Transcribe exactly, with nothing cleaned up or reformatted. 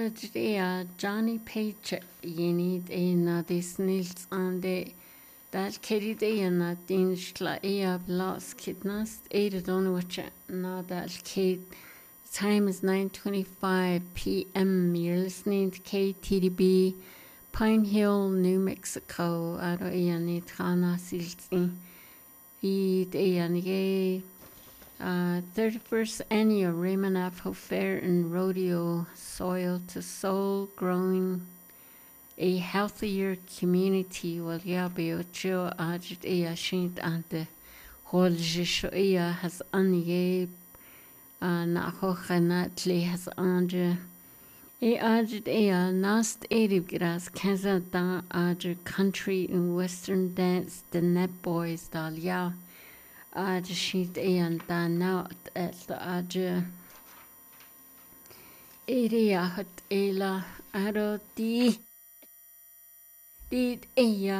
Adria Johnny Paycheck yenid ena dis nils ande dal kerid ena dinskla ea blas kidnast eda donwacha na dal kid. Time is nine twenty-five p m. You're listening to K T D B, Pine Hill, New Mexico. Aro ea ni trana siltsin. Vid ea ni Uh, thirty-first Annual Raymond Apple Fair and Rodeo, Soil to Soul, Growing a Healthier Community. Well, yeah, be ocho ajit ea shint ante holjisho ea has anye na hochanatli has anje e ajit ea nast edib gras kaza da ajit country and western dance the net boys dal yeah. Aj shit ean da naut et aj area hat ela aro di di ea